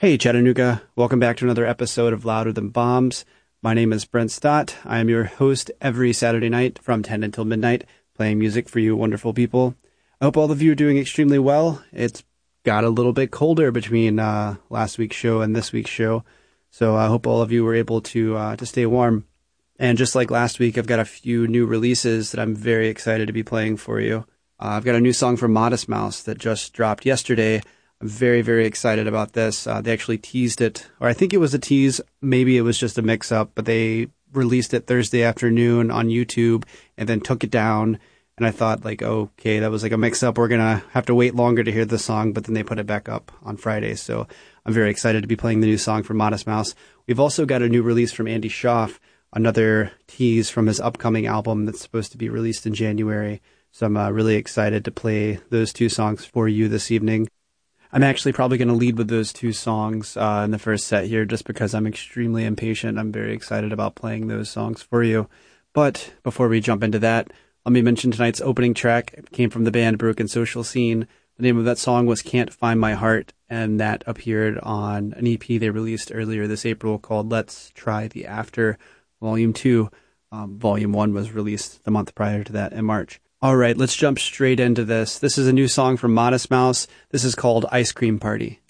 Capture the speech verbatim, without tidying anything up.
Hey Chattanooga, welcome back to another episode of Louder Than Bombs. My name is Brent Stott. I am your host every Saturday night from ten until midnight, playing music for you wonderful people. I hope all of you are doing extremely well. It's got a little bit colder between uh, last week's show and this week's show, so I hope all of you were able to uh, to stay warm. And just like last week, I've got a few new releases that I'm very excited to be playing for you. Uh, I've got a new song from Modest Mouse that just dropped yesterday. I'm very, very excited about this. Uh, they actually teased it, or I think it was a tease. Maybe it was just a mix-up, but they released it Thursday afternoon on YouTube and then took it down. And I thought, like, okay, that was like a mix-up. We're going to have to wait longer to hear the song, but then they put it back up on Friday. So I'm very excited to be playing the new song from Modest Mouse. We've also got a new release from Andy Schaaf, another tease from his upcoming album that's supposed to be released in January. So I'm uh, really excited to play those two songs for you this evening. I'm actually probably going to lead with those two songs uh, in the first set here just because I'm extremely impatient. I'm very excited about playing those songs for you. But before we jump into that, let me mention tonight's opening track. It came from the band Broken Social Scene. The name of that song was Can't Find My Heart, and that appeared on an E P they released earlier this April called Let's Try the After, Volume two. Um, Volume one was released the month prior to that in March. All right, let's jump straight into this. This is a new song from Modest Mouse. This is called Ice Cream Party.